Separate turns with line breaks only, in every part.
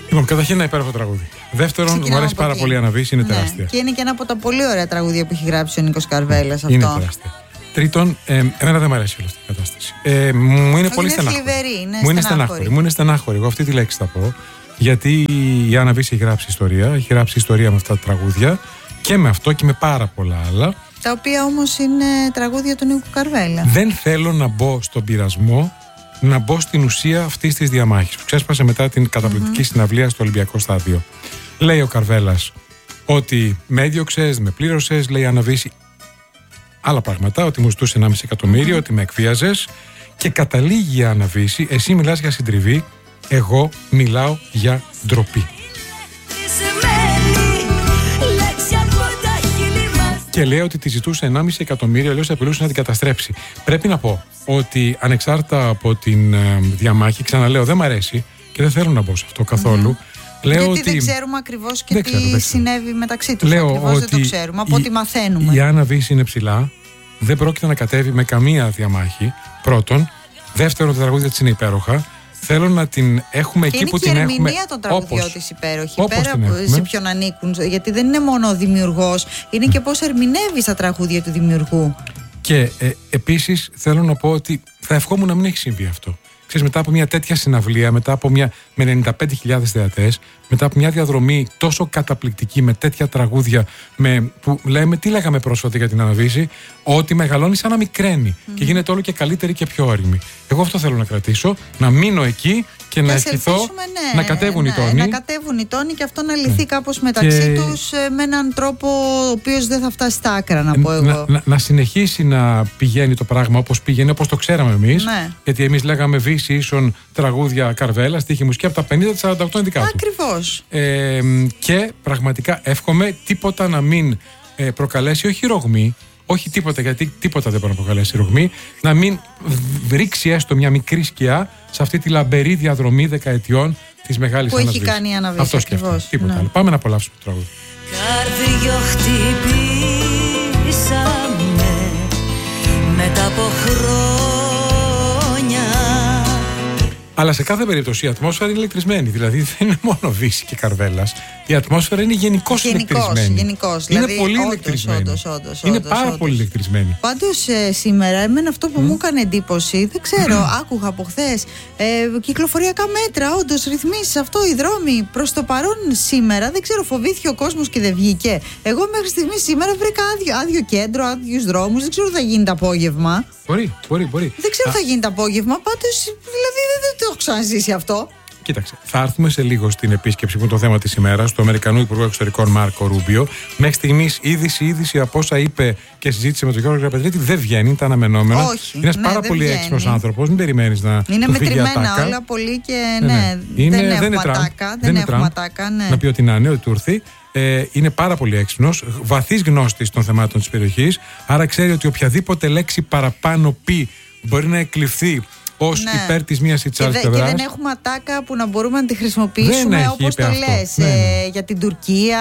Λοιπόν, καταρχήν ένα υπέροχο τραγούδι. Δεύτερον, μου αρέσει πάρα πολύ η Αναβίση, είναι τεράστια.
Και είναι και ένα από τα πολύ ωραία τραγούδια που έχει γράψει ο Νίκος Καρβέλας αυτό.
Είναι τεράστια. Τρίτον, εμένα δεν μου αρέσει όλη αυτή η κατάσταση. Μου είναι πολύ στενάχωρη. Μου είναι στενάχωρη. Εγώ αυτή τη λέξη θα πω. Γιατί η Άννα Βύση έχει γράψει ιστορία. Έχει γράψει ιστορία με αυτά τα τραγούδια. Και με αυτό και με πάρα πολλά άλλα.
Τα οποία όμως είναι τραγούδια του Νίκου Καρβέλα.
Δεν θέλω να μπω στον πειρασμό, να μπω στην ουσία αυτής της διαμάχης που ξέσπασε μετά την καταπληκτική συναυλία στο Ολυμπιακό Στάδιο. Λέει ο Καρβέλας ότι με έδιωξες, με πλήρωσες, λέει η Άννα Βύση άλλα πράγματα, ότι μου ζητούσε 1,5 εκατομμύριο, ότι με εκβίαζες, και καταλήγει η Άννα Βύση, εσύ μιλάς για συντριβή, εγώ μιλάω για ντροπή. Και λέει ότι τη ζητούσε 1,5 εκατομμύριο, αλλιώς θα απειλούσε να την καταστρέψει. Πρέπει να πω ότι ανεξάρτητα από την διαμάχη, ξαναλέω, δεν μ' αρέσει και δεν θέλω να μπω σε αυτό καθόλου. Λέω
γιατί
ότι
δεν ξέρουμε ακριβώς και τι συνέβη μεταξύ τους. Ακριβώς δεν το ξέρουμε, από ό,τι μαθαίνουμε.
Η Άννα Βύση είναι ψηλά, δεν πρόκειται να κατέβει με καμία διαμάχη. Πρώτον. Δεύτερον, τα τραγούδια της είναι υπέροχα. Θέλω να την έχουμε εκεί που την έχουμε.
Είναι και η ερμηνεία των τραγουδιών της υπέροχη. Πέρα από σε ποιον ανήκουν. Γιατί δεν είναι μόνο ο δημιουργός, είναι και πώς ερμηνεύει τα τραγούδια του δημιουργού.
Και επίσης θέλω να πω ότι θα ευχόμουν να μην έχει συμβεί αυτό. Ξέρεις, μετά από μια τέτοια συναυλία, μετά από με 95.000 θεατές, μετά από μια διαδρομή τόσο καταπληκτική με τέτοια τραγούδια, που λέμε, τι λέγαμε πρόσφατα για την Άννα Βύση, ότι μεγαλώνει σαν να μικραίνει και γίνεται όλο και καλύτερη και πιο όριμη. Εγώ αυτό θέλω να κρατήσω, να μείνω εκεί και να ευχηθώ να κατέβουν οι τόνοι.
Να κατέβουν οι τόνοι και αυτό να λυθεί κάπως μεταξύ τους με έναν τρόπο ο οποίος δεν θα φτάσει στα άκρα, να πω εγώ.
Να συνεχίσει να πηγαίνει το πράγμα όπως πήγαινε, όπως το ξέραμε εμείς. Γιατί εμείς λέγαμε Βύση ίσον τραγούδια Καρβέλα, στίχη μουσική, από τα 50-48 είναι δικά του.
Ακριβώς.
Και πραγματικά εύχομαι τίποτα να μην προκαλέσει, όχι ρογμή, όχι τίποτα, γιατί τίποτα δεν μπορεί να προκαλέσει ρογμή, να μην ρίξει έστω μια μικρή σκιά σε αυτή τη λαμπερή διαδρομή δεκαετιών της μεγάλης Άννας Βύση.
Που έχει κάνει η Άννα Βύση.
Αυτό σκέφτομαι. Τίποτα άλλο. Πάμε να απολαύσουμε το τραγούδι.
Καρδιο χτυπήσαμε μετά από χρόνια.
Αλλά σε κάθε περίπτωση η ατμόσφαιρα είναι ηλεκτρισμένη. Δηλαδή δεν είναι μόνο Βύση και Καρβέλας. Η ατμόσφαιρα είναι γενικώς ηλεκτρισμένη.
Γενικώς.
Είναι
δηλαδή,
πολύ ηλεκτρισμένη. Είναι πάρα πολύ ηλεκτρισμένη.
Πάντως σήμερα, εμένα αυτό που μου έκανε εντύπωση, δεν ξέρω, άκουγα από χθες, κυκλοφοριακά μέτρα, όντως ρυθμίσεις, αυτό, οι δρόμοι. Προς το παρόν σήμερα, δεν ξέρω, φοβήθηκε ο κόσμος και δεν βγήκε. Εγώ μέχρι στιγμής σήμερα βρήκα άδειο κέντρο, άδειους δρόμους, δεν ξέρω τι θα γίνει το απόγευμα.
Μπορεί.
Δεν ξέρω τι θα γίνει το απόγευμα, πάντως δηλαδή δεν το έχω ξαναζήσει αυτό.
Κοίταξε, θα έρθουμε σε λίγο στην επίσκεψη που είναι το θέμα της ημέρας του Αμερικανού Υπουργού Εξωτερικών Μάρκο Ρούμπιο. Μέχρι στιγμής είδηση από όσα είπε και συζήτησε με τον Γιώργο Γεραπετρίτη δεν βγαίνει, είναι τα αναμενόμενα.
Όχι,
είναι ένας πάρα πολύ έξυπνος άνθρωπος, μην περιμένεις να.
Είναι μετρημένα όλα πολύ και δεν έχουμε ατάκα.
Να πει ότι να του έρθει. Είναι πάρα πολύ έξυπνος, βαθύς γνώστης των θεμάτων της περιοχής. Άρα ξέρει ότι οποιαδήποτε λέξη παραπάνω πει μπορεί να εκλειφθεί ως υπέρ της μίας ή της άλλης πλευράς.
Και δεν έχουμε ατάκα που να μπορούμε να τη χρησιμοποιήσουμε όπως το λες για την Τουρκία.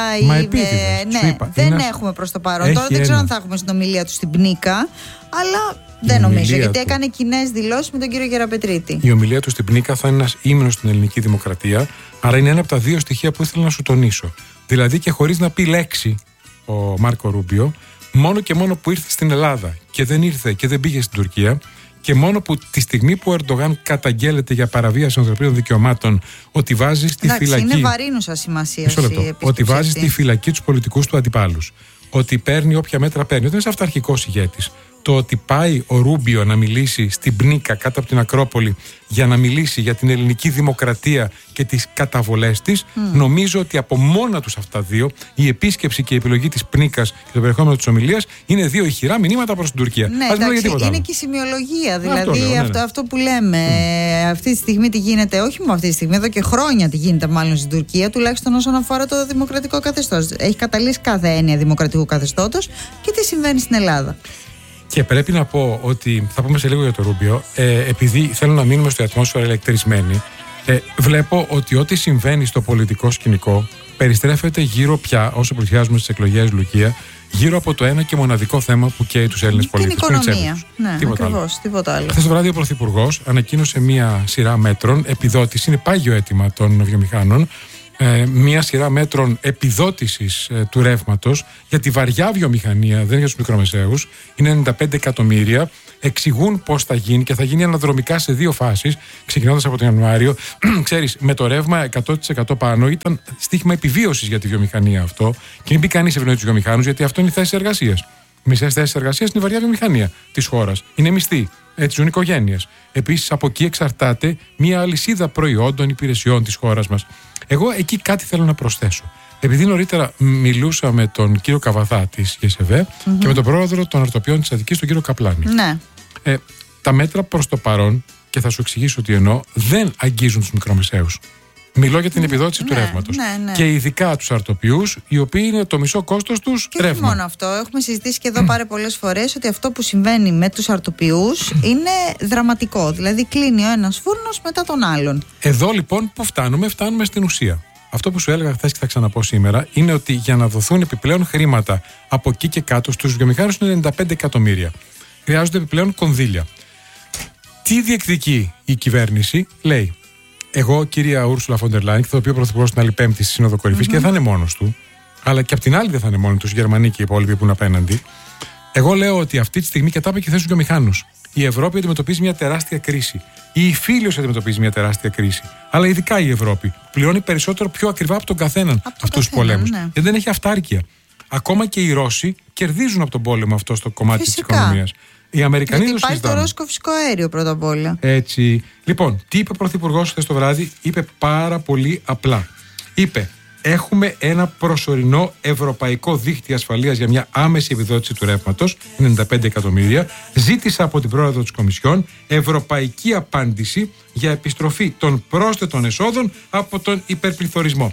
Δεν έχουμε προς το παρόν. Τώρα δεν ξέρω αν θα έχουμε συνομιλία του στην Πνίκα, αλλά δεν νομίζω, γιατί έκανε κοινές δηλώσεις με τον κύριο Γεραπετρίτη.
Η ομιλία του στην Πνίκα θα είναι ένας ύμνος στην ελληνική δημοκρατία, άρα είναι ένα από τα δύο στοιχεία που ήθελα να σου τονίσω. Δηλαδή και χωρίς να πει λέξη ο Μάρκο Ρούμπιο, μόνο και μόνο που ήρθε στην Ελλάδα και δεν ήρθε και δεν πήγε στην Τουρκία, και μόνο που τη στιγμή που ο Ερντογάν καταγγέλλεται για παραβίαση των ανθρωπίνων δικαιωμάτων, ότι βάζει στη φυλακή.
Είναι βαρύνουσα σημασία.
Ότι βάζει στη φυλακή τους πολιτικούς του αντιπάλους. Ότι παίρνει όποια μέτρα παίρνει. Ότι είναι σε αυταρχικός ηγέτης. Το ότι πάει ο Ρούμπιο να μιλήσει στην Πνίκα κάτω από την Ακρόπολη για να μιλήσει για την ελληνική δημοκρατία και τις καταβολές της, νομίζω ότι από μόνα τους αυτά δύο, η επίσκεψη και η επιλογή της Πνίκας και το περιεχόμενο της ομιλίας είναι δύο ηχηρά μηνύματα προς την Τουρκία.
Ναι, εντάξει, είναι και η σημειολογία. Δηλαδή αυτό που λέμε, αυτή τη στιγμή τι γίνεται, όχι μόνο αυτή τη στιγμή, εδώ και χρόνια τι γίνεται μάλλον στην Τουρκία, τουλάχιστον όσον αφορά το δημοκρατικό καθεστώς. Έχει καταλύσει κάθε έννοια δημοκρατικού καθεστώτος και τι συμβαίνει στην Ελλάδα.
Και πρέπει να πω ότι θα πούμε σε λίγο για το Ρούμπιο, επειδή θέλω να μείνουμε στη ατμόσφαιρα ηλεκτρισμένη, βλέπω ότι ό,τι συμβαίνει στο πολιτικό σκηνικό περιστρέφεται γύρω πια, όσο πλησιάζουμε στις εκλογές, Λουκία, γύρω από το ένα και μοναδικό θέμα που καίει τους Έλληνες πολίτες.
Την οικονομία. Ναι, ακριβώς, τίποτα άλλο.
Χθες το βράδυ ο Πρωθυπουργός ανακοίνωσε μία σειρά μέτρων, επιδότηση, είναι πάγιο αίτημα των βιομηχάνων, μία σειρά μέτρων επιδότησης του ρεύματος για τη βαριά βιομηχανία, δεν είναι για τους μικρομεσαίους, είναι 95 εκατομμύρια. Εξηγούν πώς θα γίνει και θα γίνει αναδρομικά σε 2 φάσεις, ξεκινώντας από τον Ιανουάριο. Ξέρεις, με το ρεύμα 100% πάνω ήταν στοίχημα επιβίωσης για τη βιομηχανία αυτό, και μην πει κανείς ευνοεί τους βιομηχάνους, γιατί αυτό είναι η θέση εργασίας. Μισές θέσεις εργασίας είναι η βαριά βιομηχανία της χώρας. Είναι μισθοί. Έτσι ζουν οικογένειες. Επίσης, από εκεί εξαρτάται μια αλυσίδα προϊόντων, υπηρεσιών της χώρας μας. Εγώ εκεί κάτι θέλω να προσθέσω. Επειδή νωρίτερα μιλούσα με τον κύριο Καβαθά της ΓΕΣΕΒΕ και με τον πρόεδρο των αρτοπιών της Αττικής, τον κύριο Καπλάνη.
Ναι.
Τα μέτρα προς το παρόν, και θα σου εξηγήσω τι εννοώ, δεν αγγίζουν τους μικρομεσαίους. Μιλώ για την επιδότηση του ρεύματος.
Ναι.
Και ειδικά τους αρτοποιούς, οι οποίοι είναι το μισό κόστος τους ρεύμα.
Και όχι μόνο αυτό. Έχουμε συζητήσει και εδώ πάρα πολλές φορές ότι αυτό που συμβαίνει με τους αρτοποιούς είναι δραματικό. Δηλαδή, κλείνει ο ένας φούρνος μετά τον άλλον.
Εδώ λοιπόν που φτάνουμε στην ουσία. Αυτό που σου έλεγα χθες και θα ξαναπώ σήμερα είναι ότι για να δοθούν επιπλέον χρήματα από εκεί και κάτω στους βιομηχάνους είναι 95 εκατομμύρια. Χρειάζονται επιπλέον κονδύλια. Τι διεκδικεί η κυβέρνηση? Λέει, εγώ, κυρία Ούρσουλα φον ντερ Λάιεν, και θα το πει ο Πρωθυπουργός την άλλη Πέμπτη στη Σύνοδο Κορυφής, και δεν θα είναι μόνος του, αλλά και απ' την άλλη δεν θα είναι μόνοι τους οι Γερμανοί και οι υπόλοιποι που είναι απέναντι. Εγώ λέω ότι αυτή τη στιγμή, και τα είπε και χθες στους βιομηχάνους, η Ευρώπη αντιμετωπίζει μια τεράστια κρίση. Η Ιφίλιος αντιμετωπίζει μια τεράστια κρίση. Αλλά ειδικά η Ευρώπη πληρώνει περισσότερο, πιο ακριβά από τον καθέναν αυτούς τους πολέμους. Ναι. Γιατί δεν έχει αυτάρκεια. Ακόμα και οι Ρώσοι κερδίζουν από τον πόλεμο αυτό στο κομμάτι της οικονομίας. Οι Αμερικανοί
γιατί υπάρχει το ρώσικο φυσικό αέριο πρώτα απ' όλα. Έτσι.
Λοιπόν, τι είπε ο Πρωθυπουργός χθες το βράδυ? Είπε πάρα πολύ απλά. Είπε, έχουμε ένα προσωρινό ευρωπαϊκό δίκτυο ασφαλείας για μια άμεση επιδότηση του ρεύματος, 95 εκατομμύρια. Ζήτησα από την πρόεδρο της Κομισιόν ευρωπαϊκή απάντηση για επιστροφή των πρόσθετων εσόδων από τον υπερπληθωρισμό.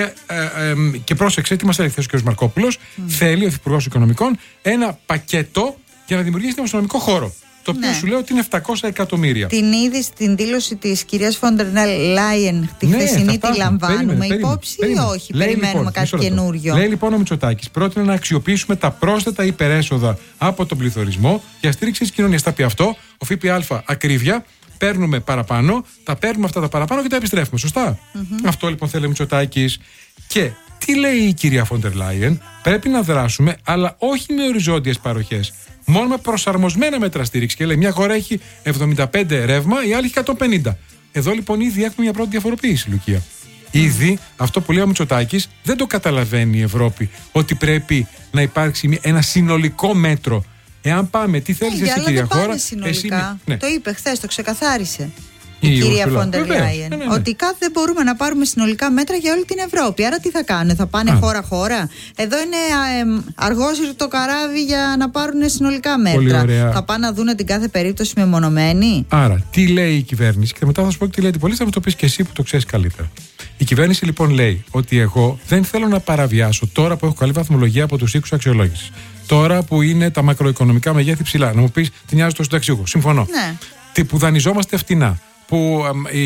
Και πρόσεξε, τι μας έλεγε ο κ. Μαρκόπουλος, θέλει ο Υπουργός Οικονομικών ένα πακέτο για να δημιουργήσει ένα οικονομικό χώρο. Το οποίο σου λέω ότι είναι 700 εκατομμύρια.
Την είδη στην δήλωση της κυρίας φον ντερ Λάιεν τη χθεσινή, τη λαμβάνουμε υπόψη ή όχι? Περιμένουμε λοιπόν κάτι καινούριο?
Λέει λοιπόν ο Μητσοτάκης, πρότεινε να αξιοποιήσουμε τα πρόσθετα υπερέσοδα από τον πληθωρισμό για στήριξη της κοινωνίας. Θα πει αυτό, ο ΦΠΑ ακρίβεια, παίρνουμε παραπάνω, τα παίρνουμε αυτά τα παραπάνω και τα επιστρέφουμε. Σωστά. Αυτό λοιπόν θέλει ο Μητσοτάκης. Και τι λέει η κυρία φον ντερ Λάιεν? Πρέπει να δράσουμε, αλλά όχι με οριζόντιες παροχές. Μόνο με προσαρμοσμένα μέτρα στήριξη. Και λέει, μια χώρα έχει 75 ρεύμα, η άλλη έχει 150. Εδώ λοιπόν ήδη έχουμε μια πρώτη διαφοροποίηση, Λουκία. Ήδη αυτό που λέει ο Μητσοτάκης δεν το καταλαβαίνει η Ευρώπη, ότι πρέπει να υπάρξει ένα συνολικό μέτρο. Εάν πάμε, τι θέλεις εσύ, κυρία χώρα?
Συνολικά. Ναι. Το είπε χθες, το ξεκαθάρισε η κυρία φον ντερ Λάιεν. Ότι δεν μπορούμε να πάρουμε συνολικά μέτρα για όλη την Ευρώπη. Άρα τι θα κάνουν, θα πάνε χώρα-χώρα? Εδώ είναι αργόσυρτο το καράβι για να πάρουν συνολικά μέτρα. Θα πάνε να δουν την κάθε περίπτωση μεμονωμένη.
Άρα, τι λέει η κυβέρνηση? Και μετά θα σου πω τι λέει την πολίτη, θα μου το πεις και εσύ που το ξέρεις καλύτερα. Η κυβέρνηση λοιπόν λέει ότι εγώ δεν θέλω να παραβιάσω, τώρα που έχω καλή βαθμολογία από τους οίκους αξιολόγησης, τώρα που είναι τα μακροοικονομικά μεγέθη ψηλά, να μου πεις τι νοιάζει το συνταξιούχο. Συμφωνώ. Ναι. Που δανειζόμαστε φτηνά, που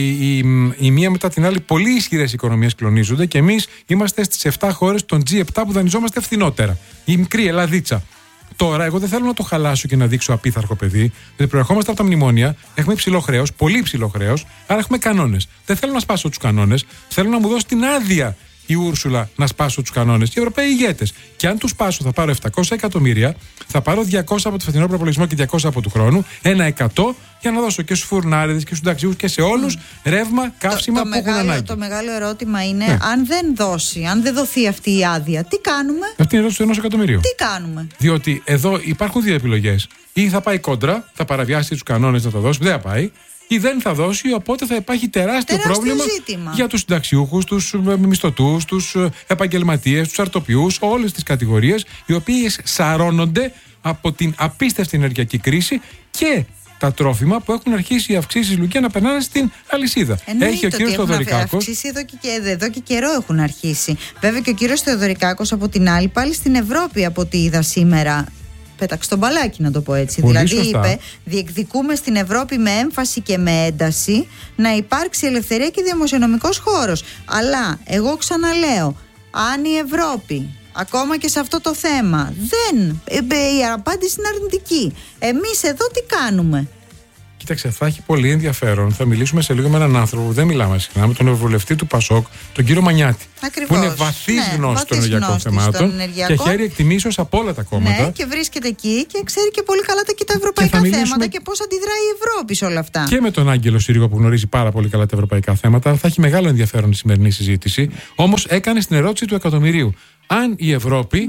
η μία μετά την άλλη πολύ ισχυρές οικονομίες κλονίζονται και εμείς είμαστε στις 7 χώρες των G7 που δανειζόμαστε φθηνότερα. Η μικρή Ελλαδίτσα. Τώρα, εγώ δεν θέλω να το χαλάσω και να δείξω απίθαρχο παιδί, διότι προερχόμαστε από τα μνημόνια, έχουμε υψηλό χρέος, πολύ υψηλό χρέος, άρα έχουμε κανόνες. Δεν θέλω να σπάσω τους κανόνες, θέλω να μου δώσει την άδεια η Ούρσουλα να σπάσω τους κανόνες. Και οι Ευρωπαίοι ηγέτες. Και αν τους σπάσω, θα πάρω 700 εκατομμύρια, θα πάρω 200 από το φετινό προπολογισμό και 200 από του χρόνου, ένα 100 για να δώσω και στους φουρνάριδες και στους συνταξιούχους και σε όλους ρεύμα, καύσιμα που έχουν ανάγκη.
Το μεγάλο ερώτημα είναι, αν δεν δοθεί αυτή η άδεια, τι κάνουμε?
Αυτή είναι η ερώτηση του 1 εκατομμυρίου.
Τι κάνουμε?
Διότι εδώ υπάρχουν δύο επιλογές. Ή θα πάει κόντρα, θα παραβιάσει τους κανόνες να τα δώσει, δεν θα πάει. Ή δεν θα δώσει, οπότε θα υπάρχει τεράστιο πρόβλημα για τους συνταξιούχους, τους μισθωτούς, τους επαγγελματίες, τους αρτοποιούς, όλες τις κατηγορίες, οι οποίες σαρώνονται από την απίστευτη ενεργειακή κρίση και τα τρόφιμα που έχουν αρχίσει οι αυξήσεις, Λουκία, να περνάνε στην αλυσίδα. Έχει ο κύριος Θεοδωρικάκος.
Εδώ και καιρό έχουν αρχίσει. Βέβαια και ο κύριος Θεοδωρικάκος από την άλλη, πάλι στην Ευρώπη, από ό,τι είδα σήμερα, πέταξε τον μπαλάκι, να το πω έτσι.
Πολύ
δηλαδή
σωστά.
Είπε, διεκδικούμε στην Ευρώπη με έμφαση και με ένταση να υπάρξει ελευθερία και δημοσιονομικός χώρος. Αλλά εγώ ξαναλέω, αν η Ευρώπη ακόμα και σε αυτό το θέμα η απάντηση είναι αρνητική, εμείς εδώ τι κάνουμε?
Κοίταξε, θα έχει πολύ ενδιαφέρον. Θα μιλήσουμε σε λίγο με έναν άνθρωπο που δεν μιλάμε συχνά, με τον ευρωβουλευτή του ΠΑΣΟΚ, τον κύριο Μανιάτη.
Ακριβώς.
Που είναι βαθύς γνώστης των ενεργειακών θεμάτων και χαίρει εκτιμήσεως από όλα τα κόμματα.
Ναι, και βρίσκεται εκεί και ξέρει και πολύ καλά και τα ευρωπαϊκά θέματα και πώς αντιδράει η Ευρώπη σε όλα αυτά.
Και με τον Άγγελο Συρίγο που γνωρίζει πάρα πολύ καλά τα ευρωπαϊκά θέματα. Θα έχει μεγάλο ενδιαφέρον η σημερινή συζήτηση. Όμως έκανε την ερώτηση του εκατομμυρίου. Αν η Ευρώπη.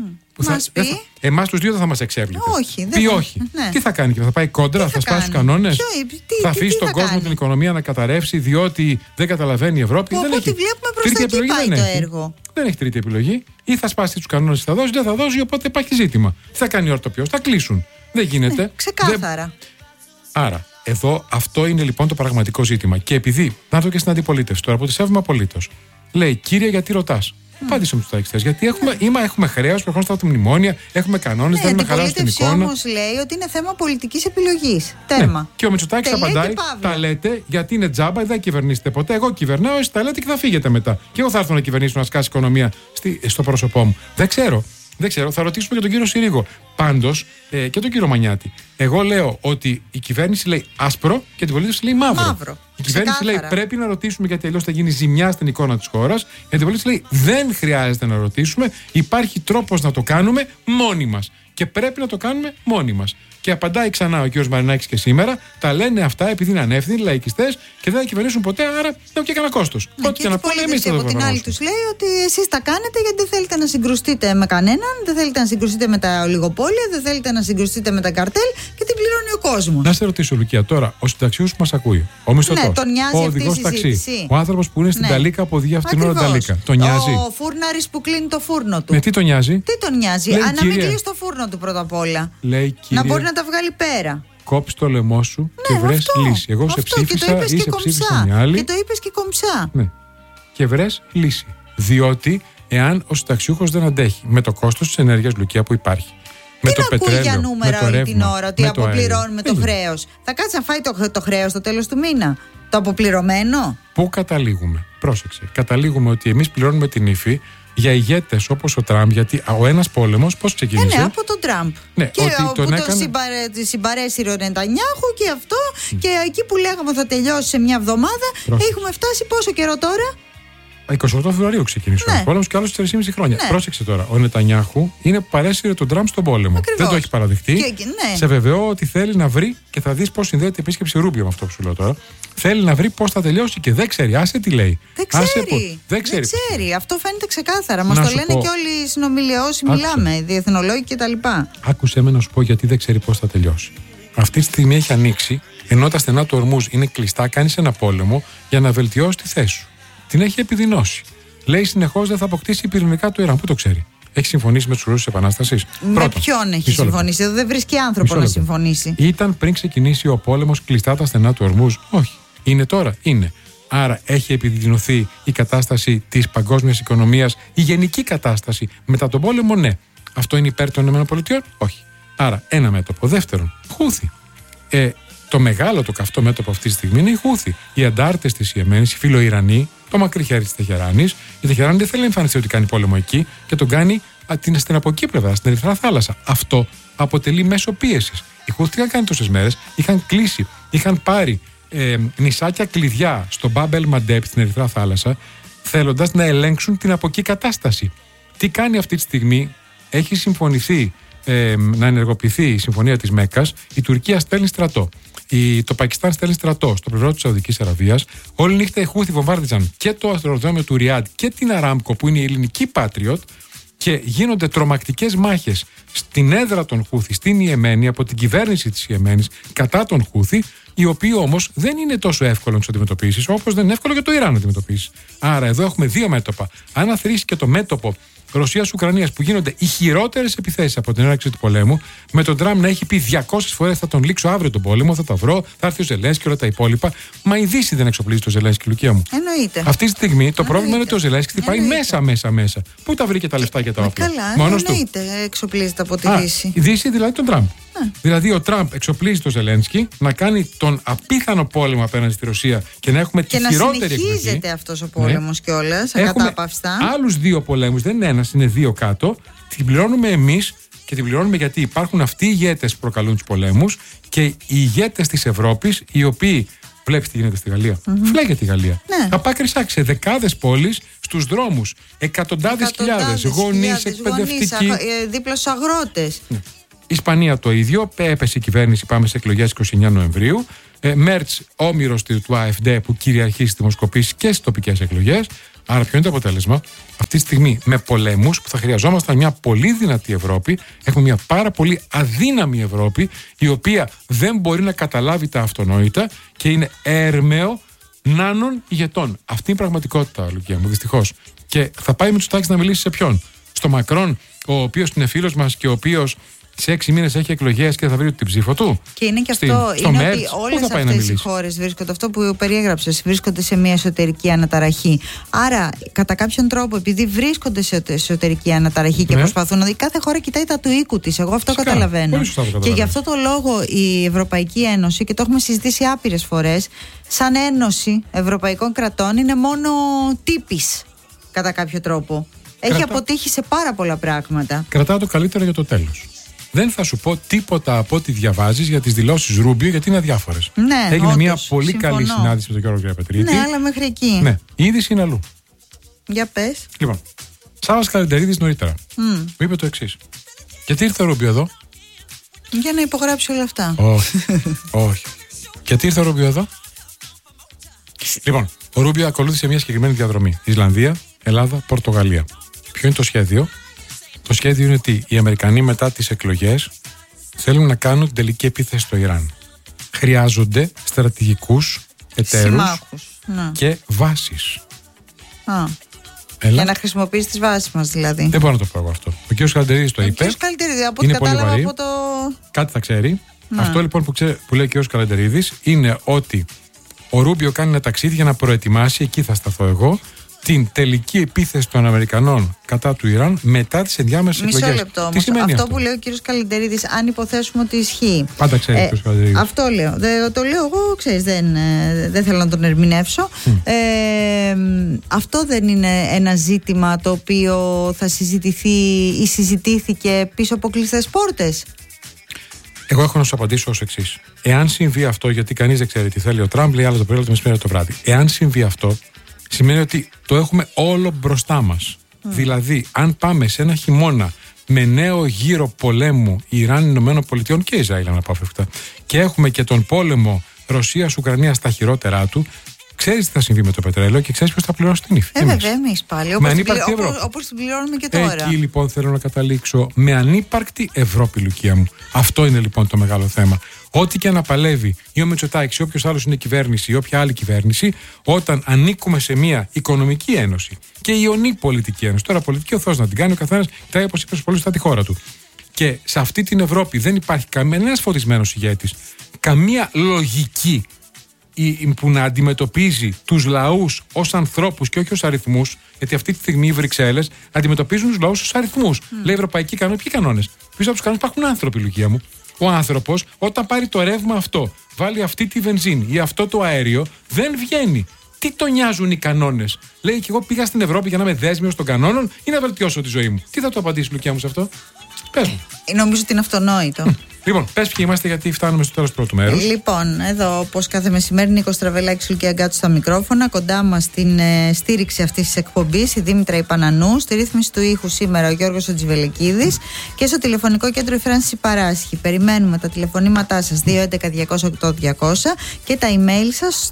Εμάς τους δύο δεν θα μας εξέπληκε.
Όχι.
Όχι.
Ναι.
Τι θα κάνει, θα πάει κόντρα, θα σπάσει τους κανόνες, θα αφήσει τον κόσμο την οικονομία να καταρρεύσει διότι δεν καταλαβαίνει η Ευρώπη.
Οπότε βλέπουμε προς τα εκεί πάει το έργο.
Δεν έχει τρίτη επιλογή. Ή θα σπάσει τους κανόνες, θα δώσει, δεν θα δώσει, οπότε υπάρχει ζήτημα. Τι θα κάνει η ορτοπιός, θα κλείσουν. Δεν γίνεται.
Ξεκάθαρα.
Άρα, εδώ αυτό είναι λοιπόν το πραγματικό ζήτημα. Και επειδή, να το και στην αντιπολίτευση, τώρα που τη σέβομαι απολύτως, λέει, κύριε, γιατί ρωτάς. Απάντησε με τους ταξιτές. Γιατί έχουμε χρέος, προχωράμε στα μνημόνια, έχουμε κανόνες, θέλουμε χαρά στην εικόνα.
Η αντιπολίτευση όμως λέει ότι είναι θέμα πολιτικής επιλογής. Τέρμα.
Ναι. Και ο Μητσοτάκης απαντάει, τα λέτε γιατί είναι τζάμπα, δεν κυβερνήσετε ποτέ. Εγώ κυβερνάω, εσείς τα λέτε και θα φύγετε μετά. Και εγώ θα έρθω να κυβερνήσω να σκάσει οικονομία στο πρόσωπό μου. Δεν ξέρω. Θα ρωτήσουμε και τον κύριο Συρίγο. Πάντως και τον κύριο Μανιάτη. Εγώ λέω ότι η κυβέρνηση λέει άσπρο και η αντιπολίτευση λέει μαύρο. Η κυβέρνηση λέει πρέπει να ρωτήσουμε γιατί αλλιώς θα γίνει ζημιά στην εικόνα της χώρας. Η αντιπολίτευση λέει δεν χρειάζεται να ρωτήσουμε. Υπάρχει τρόπος να το κάνουμε μόνοι μας. Και πρέπει να το κάνουμε μόνοι μας. Και απαντάει ξανά ο κ. Μαρινάκης και σήμερα, τα λένε αυτά επειδή είναι ανεύθυνοι, λαϊκιστές και δεν θα κυβερνήσουν ποτέ, άρα δεν έχουν και κανένα κόστος.
Ό,τι και να πούνε εμείς θα το από την άλλη τους λέει ότι εσείς τα κάνετε γιατί δεν θέλετε να συγκρουστείτε με κανέναν, δεν θέλετε να συγκρουστείτε με τα ολιγοπόλια, δεν θέλετε να συγκρουστείτε με τα καρτέλ και την πληρώνει ο κόσμος.
Να σε ρωτήσω, Λουκία, τώρα ο συνταξιούχος που μας ακούει, ο μισθωτός, ο οδηγός ταξί, ο άνθρωπος που είναι στην Ταλίκα από οδηγεί αυτήν την ώρα Ταλίκα. Τον νοιάζει.
Ο φούρναρης που κλείνει το φούρνο του.
Τι τον νοιάζει.
Τι τον νοιάζει. Να μην κλείσει το φούρνο του πρώτα απ' όλα. Να μπορεί να τα βγάλει πέρα.
Κόψει το λαιμό σου και βρες λύση. Εγώ σε ψήφισα ή σε ψήφισα μια άλλη.
Και το είπες και κομψά.
Ναι. Και βρες λύση. Διότι εάν ο συνταξιούχος δεν αντέχει με το κόστος της ενέργειας, Λουκία, που υπάρχει. Με
τι
το
να
πετρέλαιο,
ακούει για νούμερα όλη την ώρα ότι αποπληρώνουμε το χρέος. Θα κάτσει να φάει το χρέος στο τέλος του μήνα. Το αποπληρωμένο.
Πού καταλήγουμε. Πρόσεξε. Καταλήγουμε ότι εμείς πληρώνουμε την ύφη για ηγέτες όπως ο Τραμπ, γιατί ο ένας πόλεμος πώς ξεκίνησε.
Ναι, από τον Τραμπ.
Ναι,
και που τον συμπαρέσυρε ο Νετανιάχου και αυτό. Και εκεί που λέγαμε θα τελειώσει σε μια εβδομάδα, έχουμε φτάσει πόσο καιρό τώρα.
28 Φεβρουαρίου ξεκίνησε ο πόλεμος και άλλος 4,5 χρόνια. Ναι. Πρόσεξε τώρα. Ο Νετανιάχου είναι που παρέσυρε τον Τραμπ στον πόλεμο. Ακριβώς. Δεν το έχει παραδεχτεί. Ναι. Σε βεβαιώ ότι θέλει να βρει και θα δεις πώς συνδέεται η επίσκεψη Ρούμπιο με αυτό που σου λέω τώρα. Θέλει να βρει πώς θα τελειώσει και δεν ξέρει. Άσε τι λέει.
Δεν ξέρει. Αυτό φαίνεται ξεκάθαρα. Μας το λένε και όλοι οι συνομιλίες όσοι μιλάμε, οι διεθνολόγοι κτλ.
Άκουσε με να σου πω γιατί δεν ξέρει πώς θα τελειώσει. Αυτή τη στιγμή έχει ανοίξει, ενώ τα στενά του Ορμούζ είναι κλειστά, κάνει ένα πόλεμο για να βελτιώσει τη θέση σου. Την έχει επιδεινώσει. Λέει συνεχώς δεν θα αποκτήσει πυρηνικά του Ιράν. Πού το ξέρει. Έχει συμφωνήσει με τους Ρώσους της Επανάστασης.
Με ποιον έχει συμφωνήσει. Δεν βρίσκει άνθρωπο να συμφωνήσει.
Ήταν πριν ξεκινήσει ο πόλεμος κλειστά τα στενά του Ορμούζ. Όχι. Είναι τώρα. Είναι. Άρα έχει επιδεινωθεί η κατάσταση της παγκόσμιας οικονομίας, η γενική κατάσταση μετά τον πόλεμο. Ναι. Αυτό είναι υπέρ των ΗΠΑ. Όχι. Άρα ένα μέτωπο. Δεύτερον, Χούθη. Το μεγάλο, το καυτό μέτωπο αυτή τη στιγμή είναι η Χούθη. Οι αντάρτες της Ιεμένης, οι φιλοϊρανοί, το μακρύ χέρι της Τεχεράνης. Η Τεχεράνη δεν θέλει να εμφανιστεί ότι κάνει πόλεμο εκεί και τον κάνει στην από εκεί πλευρά, στην Ερυθρά Θάλασσα. Αυτό αποτελεί μέσο πίεσης. Οι Χούθη τι είχαν κάνει τόσες μέρες, είχαν κλείσει, είχαν πάρει νησάκια κλειδιά στο Μπάμπελ Μαντέπ στην Ερυθρά Θάλασσα, θέλοντας να ελέγξουν την από εκεί κατάσταση. Τι κάνει αυτή τη στιγμή, έχει συμφωνηθεί να ενεργοποιηθεί η συμφωνία της Μέκκας, η Τουρκία στέλνει στρατό. Το Πακιστάν στέλνει στρατό στο πλευρό της Σαουδικής Αραβίας. Όλη νύχτα οι Χούθοι βομβάρδιζαν και το αεροδρόμιο του Ριάντ και την Αράμκο, που είναι η ελληνική Patriot, και γίνονται τρομακτικές μάχες στην έδρα των Χούθη, στην Ιεμένη, από την κυβέρνηση της Ιεμένης κατά των Χούθη, οι οποίοι όμως δεν είναι τόσο εύκολο να τους αντιμετωπίσεις, όπως δεν είναι εύκολο για το Ιράν να αντιμετωπίσεις. Άρα εδώ έχουμε δύο μέτωπα. Αν αθροίσει και το μέτωπο Ρωσίας-Ουκρανίας, που γίνονται οι χειρότερες επιθέσεις από την έναρξη του πολέμου, με τον Τραμπ να έχει πει 200 φορές θα τον λήξω αύριο τον πόλεμο, θα τα βρω, θα έρθει ο Ζελένσκι και όλα τα υπόλοιπα. Μα η Δύση δεν εξοπλίζει το Ζελένσκι, Λουκία μου.
Εννοείται.
Αυτή τη στιγμή το πρόβλημα είναι ότι ο Ζελένσκι πάει μέσα. Πού τα βρήκε τα λεφτά και τα όπλα.
Καλά, εννοείται, εξοπλίζεται από τη Δύση.
Η Δύση δηλαδή τον Τραμπ. Δηλαδή ο Τραμπ εξοπλίζει τον Ζελένσκι να κάνει τον απίθανο πόλεμο απέναντι στη Ρωσία και να έχουμε τη χειρότερη εκδοχή.
Και να συνεχίζεται αυτός ο πόλεμος κιόλας, ακατάπαυστα.
Άλλους δύο πολέμους, δεν είναι ένας, είναι δύο κάτω. Την πληρώνουμε εμείς Και την πληρώνουμε γιατί υπάρχουν αυτοί οι ηγέτες που προκαλούν τους πολέμους και οι ηγέτες της Ευρώπης, οι οποίοι. Βλέπεις τι γίνεται στη Γαλλία. Φλέγεται η Γαλλία.
Ναι.
Θα πάει κρυσάξει σε δεκάδες πόλεις, στους δρόμους, εκατοντάδες χιλιάδες γονείς, εκπαιδευτικοί.
Δίπλα στους αγρότες.
Ναι. Ισπανία το ίδιο. Έπεσε η κυβέρνηση, πάμε σε εκλογές 29 Νοεμβρίου. Μέρτς, όμηρος του AfD που κυριαρχεί στις δημοσκοπήσεις και στις τοπικές εκλογές. Άρα, ποιο είναι το αποτέλεσμα? Αυτή τη στιγμή, με πολέμους που θα χρειαζόμασταν μια πολύ δυνατή Ευρώπη, έχουμε μια πάρα πολύ αδύναμη Ευρώπη, η οποία δεν μπορεί να καταλάβει τα αυτονόητα και είναι έρμεο νάνων ηγετών. Αυτή είναι η πραγματικότητα, Λουκία μου, δυστυχώς. Και θα πάει με τους τάξεις να μιλήσει σε ποιον? Στο Μακρόν, ο οποίος είναι φίλος μας και ο οποίος σε 6 μήνες έχει εκλογές και θα βρει την ψήφο του.
Και είναι και αυτό, είναι ότι όλες αυτές οι χώρες βρίσκονται, αυτό που περιέγραψες, βρίσκονται σε μια εσωτερική αναταραχή. Άρα, κατά κάποιον τρόπο, επειδή βρίσκονται σε εσωτερική αναταραχή και προσπαθούν να δει, κάθε χώρα κοιτάει τα του οίκου της. Εγώ αυτό καταλαβαίνω. Και γι' αυτό το λόγο η Ευρωπαϊκή Ένωση, και το έχουμε συζητήσει άπειρες φορές, σαν ένωση ευρωπαϊκών κρατών είναι μόνο τύπης, κατά κάποιο τρόπο. Έχει αποτύχει σε πάρα πολλά πράγματα.
Κρατάω το καλύτερο για το τέλος. Δεν θα σου πω τίποτα από ό,τι διαβάζεις για τις δηλώσεις Ρούμπιο, γιατί είναι αδιάφορες.
Ναι,
έγινε
όντως,
μια πολύ
συμφωνώ.
καλή συνάντηση με τον Γιώργο Γεραπετρίτη.
Ναι, αλλά μέχρι εκεί.
Ναι, η είδηση είναι αλλού.
Για πες.
Λοιπόν, Σάββας Καλεντερίδης νωρίτερα μου είπε το εξής. Γιατί ήρθε ο Ρούμπιο εδώ?
Για να υπογράψει όλα αυτά.
Όχι. Όχι. Γιατί ήρθε ο Ρούμπιο εδώ? Λοιπόν, ο Ρούμπιο ακολούθησε μια συγκεκριμένη διαδρομή. Ισλανδία, Ελλάδα, Πορτογαλία. Ποιο είναι το σχέδιο? Το σχέδιο είναι ότι οι Αμερικανοί μετά τις εκλογές θέλουν να κάνουν την τελική επίθεση στο Ιράν. Χρειάζονται στρατηγικούς εταίρους και βάσεις.
Για να χρησιμοποιήσει τις βάσεις μας δηλαδή.
Δεν μπορώ να το πω εγώ αυτό. Ο κ. Καλεντερίδης το είπε.
Ο κ. Καλεντερίδης, από ό,τι κατάλαβα από το...
Κάτι θα ξέρει. Αυτό λοιπόν που λέει ο κ. Καλεντερίδης είναι ότι ο Ρούμπιο κάνει ένα ταξίδι για να προετοιμάσει, εκεί θα σταθώ εγώ, την τελική επίθεση των Αμερικανών κατά του Ιράν μετά τις ενδιάμεσες εκλογές.
Μισό λεπτό όμως. Αυτό που λέει ο κύριος Καλεντερίδης, αν υποθέσουμε ότι ισχύει.
Πάντα ξέρει ο κύριος Καλεντερίδης.
Αυτό λέω. Το λέω εγώ, ξέρεις, δεν θέλω να τον ερμηνεύσω. Αυτό δεν είναι ένα ζήτημα το οποίο θα συζητηθεί ή συζητήθηκε πίσω από κλειστές πόρτες?
Εγώ έχω να σου απαντήσω ως εξής. Εάν συμβεί αυτό, γιατί κανείς δεν ξέρει τι θέλει ο Τραμπ, λέει άλλο το πρωί, άλλο το μεσημέρι, το βράδυ. Εάν συμβεί αυτό, σημαίνει ότι το έχουμε όλο μπροστά μας. Δηλαδή, αν πάμε σε ένα χειμώνα με νέο γύρο πολέμου Ιράν, Ηνωμένων Πολιτειών και Ισραήλ, αναπόφευκτα, και έχουμε και τον πόλεμο Ρωσίας-Ουκρανίας στα χειρότερά του, ξέρεις τι θα συμβεί με το πετρέλαιο και ξέρεις ποιος θα πληρώσει την ύφη.
Βέβαια, εμείς πάλι. Όπως την πληρώνουμε και τώρα.
Εκεί λοιπόν θέλω να καταλήξω. Με ανύπαρκτη Ευρώπη, Λουκία μου. Αυτό είναι λοιπόν το μεγάλο θέμα. Ό,τι και να παλεύει ή ο Μητσοτάκης ή όποιος άλλος είναι κυβέρνηση ή όποια άλλη κυβέρνηση, όταν ανήκουμε σε μια οικονομική ένωση και ιονή πολιτική ένωση, τώρα πολιτική ορθώς να την κάνει ο καθένας, κοιτάει όπως είπες πολύ στα τη χώρα του. Και σε αυτή την Ευρώπη δεν υπάρχει κανένας φωτισμένος ηγέτης, καμία λογική που να αντιμετωπίζει τους λαούς ως ανθρώπους και όχι ως αριθμούς, γιατί αυτή τη στιγμή οι Βρυξέλλες αντιμετωπίζουν τους λαούς ως αριθμούς. Λέει ευρωπαϊκοί κανόνες. Ποιοι κανόνες? Πίσω από τους κανόνες υπάρχουν άνθρωποι, Λουκία μου. Ο άνθρωπος, όταν πάρει το ρεύμα αυτό, βάλει αυτή τη βενζίνη ή αυτό το αέριο, δεν βγαίνει. Τι τον νοιάζουν οι κανόνες? Λέει, και εγώ πήγα στην Ευρώπη για να είμαι δέσμιος των κανόνων ή να βελτιώσω τη ζωή μου. Τι θα το απαντήσει, Λουκία μου, σε αυτό? Πες μου.
Νομίζω ότι είναι αυτονόητο.
Λοιπόν, πες ποιοι είμαστε, γιατί φτάνουμε στο τέλος του πρώτου μέρους.
Λοιπόν, εδώ όπως κάθε μεσημέρι, Νίκος Τραβελάκης, Λουκία Γκάτσου στα μικρόφωνα. Κοντά μας στην στήριξη αυτής της εκπομπής η Δήμητρα Ιπανανού. Στη ρύθμιση του ήχου σήμερα ο Γιώργος Οτζιβελεκίδης. Και στο τηλεφωνικό κέντρο η Φράνση Παράσχη. Περιμένουμε τα τηλεφωνήματά σας 211-208-200 και τα email σας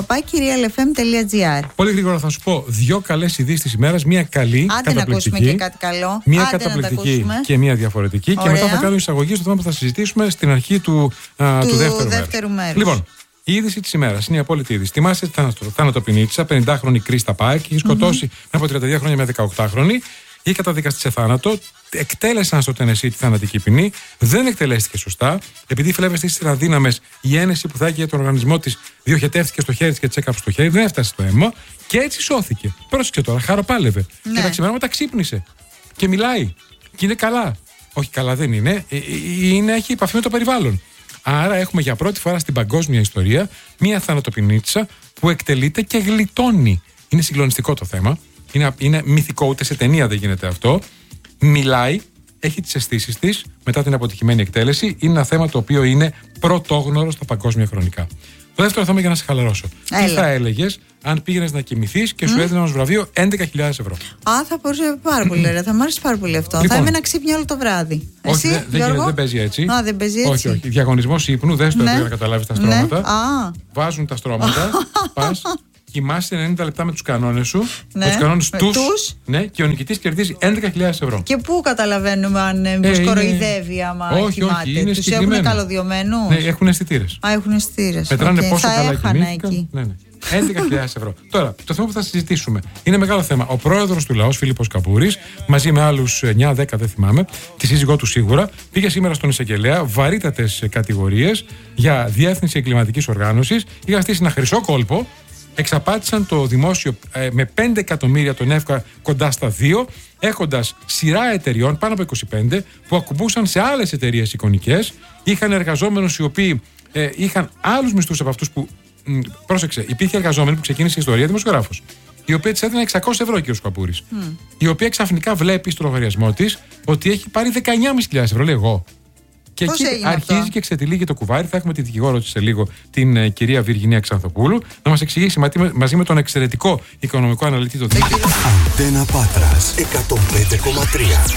studio@realfm.gr.
Πολύ γρήγορα θα σου πω δύο καλές ειδήσεις της ημέρας. Μία καλή,
άντε να ακούσουμε και κάτι καλό.
Μία καταπληκτική και μία διαφορετική. Ωραία. Και μετά θα κάνω εισαγωγή στο θέμα που θα συζητήσουμε στην αρχή του δεύτερου μέρους. Λοιπόν, η είδηση της ημέρας είναι η απόλυτη είδηση. Θυμάστε τη θανατοποινήτησα, 50χρονη Κρίστα Πάκ, είχε σκοτώσει από 32 χρόνια με 18χρονη, είχε καταδικαστεί σε θάνατο, εκτέλεσαν στο Τενεσί τη θανατική ποινή, δεν εκτελέστηκε σωστά, επειδή οι φλέβες της ήταν αδύναμες, η ένεση που θα είχε για τον οργανισμό της διοχετεύτηκε στο χέρι της και της έκαψε στο χέρι, δεν έφτασε στο αίμα και έτσι σώθηκε. Πρόσεξε τώρα, χαροπάλευε. Ναι. Και τα ξημερώματα ξύπνησε και μιλάει και είναι καλά. Όχι, καλά δεν είναι. Έχει επαφή με το περιβάλλον. Άρα έχουμε για πρώτη φορά στην παγκόσμια ιστορία μία θανατοποινήτησα που εκτελείται και γλιτώνει. Είναι συγκλονιστικό το θέμα. Είναι μυθικό, ούτε σε ταινία δεν γίνεται αυτό. Μιλάει έχει τις αισθήσεις της μετά την αποτυχημένη εκτέλεση. Είναι ένα θέμα το οποίο είναι πρωτόγνωρο στα παγκόσμια χρονικά. Το δεύτερο θέμα για να σε χαλαρώσω. Τι θα έλεγες αν πήγαινες να κοιμηθείς και σου έδινε ένα βραβείο 11.000 ευρώ?
Θα μπορούσε πάρα πολύ, θα μου άρεσε πάρα πολύ αυτό.
Λοιπόν,
θα έμενα ξύπνια όλο το βράδυ.
Όχι,
εσύ,
δεν παίζει έτσι.
Δεν παίζει έτσι.
Όχι. Διαγωνισμός ύπνου, δες το εδώ για να καταλάβεις τα στρώματα. Βάζουν τα στρώματα, πας, κοιμάσαι 90 λεπτά με τους κανόνες σου. Με τους κανόνες τους. Ναι, και ο νικητής κερδίζει 11.000 ευρώ.
Και πού καταλαβαίνουμε αν μήπως κοροϊδεύει άμα κοιμάται?
Είναι
τους έχουν καλωδιωμένους?
Ναι, έχουν αισθητήρες.
Έχουν αισθητήρες.
Μετράνε πόσο καλά κοιμήθηκαν. Ναι. 11.000 ευρώ. Τώρα, το θέμα που θα συζητήσουμε είναι μεγάλο θέμα. Ο πρόεδρος του λαός, Φίλιππος Καπούρης, μαζί με άλλους 9-10, δεν θυμάμαι, τη σύζυγό του σίγουρα, πήγε σήμερα στον εισαγγελέα, βαρύτατες κατηγορίες για διεύθυνση εγκληματικής οργάνωσης. Είχαν στήσει ένα χρυσό κόλπο. Εξαπάτησαν το δημόσιο με 5 εκατομμύρια, τον ΕΦΚΑ κοντά στα 2, έχοντας σειρά εταιριών, πάνω από 25, που ακουμπούσαν σε άλλες εταιρείες εικονικές. Είχαν εργαζόμενους οι οποίοι είχαν άλλους μισθούς από αυτούς που. Πρόσεξε, υπήρχε εργαζόμενη που ξεκίνησε η ιστορία, δημοσιογράφος, η οποία της έδινε 600 ευρώ ο κ. Καπούρης. Η οποία ξαφνικά βλέπει στο λογαριασμό της ότι έχει πάρει 19.500 ευρώ, λέει εγώ. Και
πώς
εκεί αρχίζει
αυτό?
Και ξετυλίγει το κουβάρι. Θα έχουμε τη δικηγόρο της σε λίγο, την κυρία Βιργινία Ξανθοπούλου, να μας εξηγήσει μαζί με τον εξαιρετικό οικονομικό αναλυτή το δίκτυο.
Αντένα Πάτρας 105,3.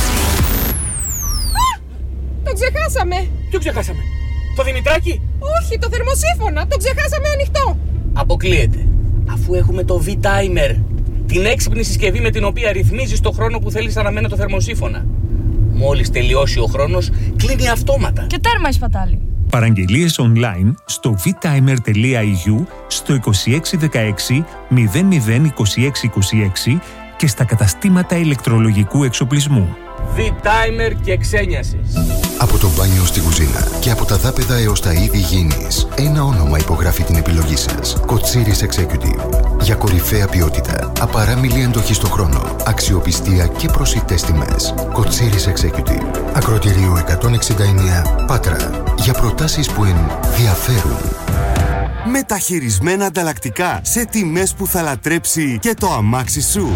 Το ξεχάσαμε!
Ποιο ξεχάσαμε? Το Δημητράκη?
Όχι, το θερμοσύφωνα! Το ξεχάσαμε ανοιχτό!
Αποκλείεται. Αφού έχουμε το V-Timer, την έξυπνη συσκευή με την οποία ρυθμίζεις το χρόνο που θέλεις να μένει το θερμοσύφωνα. Μόλις τελειώσει ο χρόνος, κλείνει αυτόματα.
Και τέρμα η σπατάλη.
Παραγγελίες online στο vtimer.eu, στο 2616 002626 και στα καταστήματα ηλεκτρολογικού εξοπλισμού.
V-Timer και ξένιασες.
Από το μπάνιο στην κουζίνα και από τα δάπεδα έως τα είδη υγιεινής, ένα όνομα υπογράφει την επιλογή σας. Κοτσίρις Executive. Για κορυφαία ποιότητα, απαράμιλη εντοχή στο χρόνο, αξιοπιστία και προσιτές τιμές. Κοτσίρις Executive. Ακροτηρίου 169 Πάτρα. Για προτάσεις που ενδιαφέρουν.
Μεταχειρισμένα ανταλλακτικά σε τιμές που θα λατρέψει και το αμάξι σου.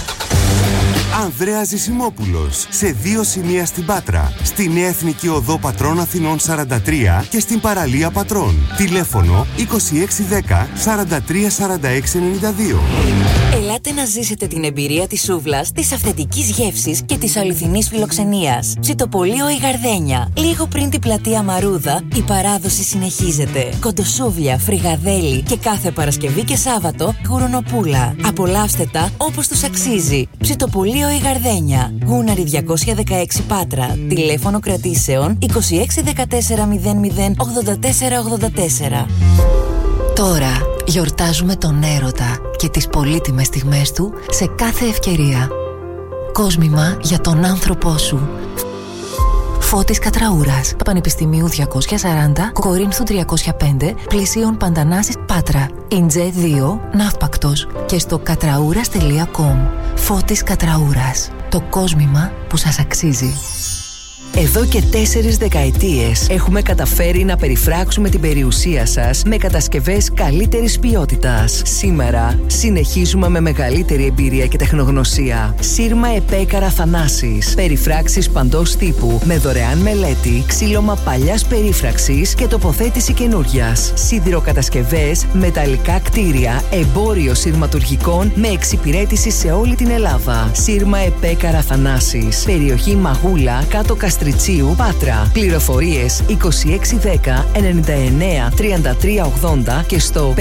Ανδρέας Ζησιμόπουλος, σε 2 σημεία στην Πάτρα, στη Νέα Εθνική Οδό Πατρών Αθηνών 43 και στην παραλία Πατρών. Τηλέφωνο 2610 43 46 92.
Ελάτε να ζήσετε την εμπειρία της σούβλας, της αυθεντικής γεύσης και της αληθινής φιλοξενίας. Ψητοπολείο η Γαρδένια. Λίγο πριν την πλατεία Μαρούδα, η παράδοση συνεχίζεται. Κοντοσούβλια, φρυγαδέλι και κάθε Παρασκευή και Σάββατο γουρονοπούλα. Απολαύστε τα όπως τους αξίζει. Ψητοπολείο η Γαρδένια. Γούναρη 216 Πάτρα. Τηλέφωνο κρατήσεων 2614 00 84 84.
Τώρα γιορτάζουμε τον έρωτα και τις πολύτιμες στιγμές του σε κάθε ευκαιρία. Κόσμημα για τον άνθρωπό σου. Φώτης Κατραούρας, Πανεπιστημίου 240, Κορίνθου 305, Πλησίων Παντανάσης Πάτρα. Ιντζέ 2, Ναύπακτος και στο κατραούρας.com. Φώτης Κατραούρας, το κόσμημα που σας αξίζει.
Εδώ και 4 δεκαετίες έχουμε καταφέρει να περιφράξουμε την περιουσία σας με κατασκευές καλύτερης ποιότητας. Σήμερα συνεχίζουμε με μεγαλύτερη εμπειρία και τεχνογνωσία. Σύρμα ΕΠΕ Καραθανάσης. Περιφράξεις παντός τύπου με δωρεάν μελέτη, ξύλωμα παλιάς περίφραξης και τοποθέτηση καινούριας. Σιδηροκατασκευές, μεταλλικά κτίρια, εμπόριο σειρματουργικών με εξυπηρέτηση σε όλη την Ελλάδα. Σύρμα ΕΠΕ Καραθανάσης. Περιοχή Μαγούλα, κάτω Καστριτσίου, Πάτρα. Πληροφορίες 2610 99 33 80 και στο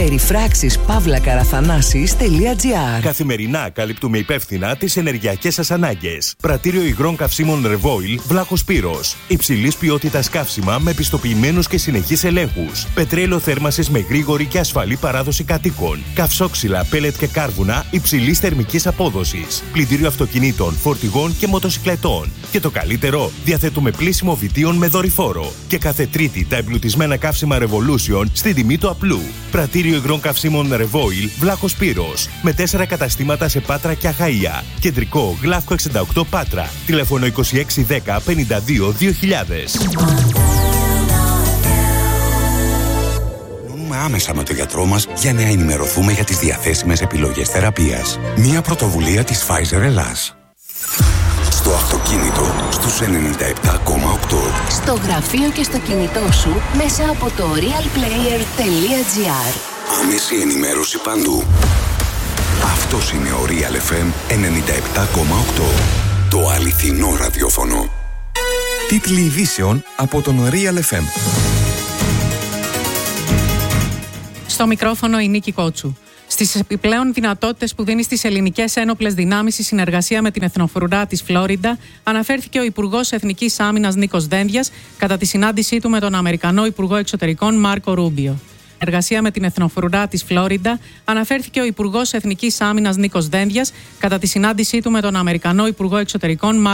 περιφράξεις-καραθανάσης.gr.
Καθημερινά καλύπτουμε υπεύθυνα τις ενεργειακές σας ανάγκες. Πρατήριο υγρών καυσίμων Revoil, Βλάχος Πύρος. Υψηλής ποιότητας καύσιμα με πιστοποιημένους και συνεχείς ελέγχους. Πετρέλαιο θέρμανσης με γρήγορη και ασφαλή παράδοση κατοίκων. Καυσόξυλα, πέλετ και κάρβουνα υψηλής θερμικής απόδοσης. Πλυντήριο αυτοκινήτων, φορτηγών και μοτοσικλετών. Και το καλύτερο, διαθέτουμε πλύσιμο βιτίων με δορυφόρο. Και κάθε Τρίτη τα εμπλουτισμένα καύσιμα Revolution στην τιμή του απλού. Πρατήριο υγρών καυσίμων Revoil, Βλάχος Πύρος. Με 4 καταστήματα σε Πάτρα και Αχαΐα. Κεντρικό, Γλαύκο 68 Πάτρα. Τηλέφωνο 2610 52 2000.
Άμεσα με τον γιατρό μας για να ενημερωθούμε για τις διαθέσιμες επιλογές θεραπείας. Μία πρωτοβουλία της Pfizer Ελλάς.
Στο αυτοκίνητο στους 97,8.
Στο γραφείο και στο κινητό σου μέσα από το realplayer.gr.
Άμεση ενημέρωση παντού. Αυτός είναι ο Real FM 97,8. Το αληθινό ραδιόφωνο.
Τίτλοι ειδήσεων από τον Real FM.
Στο μικρόφωνο η Νίκη Κότσου. Στις επιπλέον δυνατότητες που δίνει στις ελληνικές ένοπλες δυνάμεις η συνεργασία με την Εθνοφρουρά της Φλόριντα, αναφέρθηκε ο Υπουργός Εθνικής Άμυνας Νίκος Δένδιας κατά τη συνάντησή του με τον Αμερικανό Υπουργό Εξωτερικών Μάρκο Ρούμπιο. Εργασία με την Εθνοφρουρά της Φλόριντα, αναφέρθηκε ο Υπουργός Εθνικής Άμυνας Νίκος Δένδιας κατά τη συνάντησή του με τον Αμερικανό Υπουργό Εξωτερικών